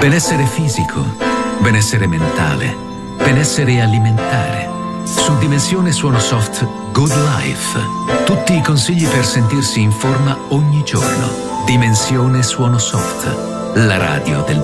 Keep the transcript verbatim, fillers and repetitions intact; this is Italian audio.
Benessere fisico, benessere mentale, benessere alimentare. Su Dimensione Suono Soft Good Life. Tutti i consigli per sentirsi in forma ogni giorno. Dimensione Suono Soft. La radio del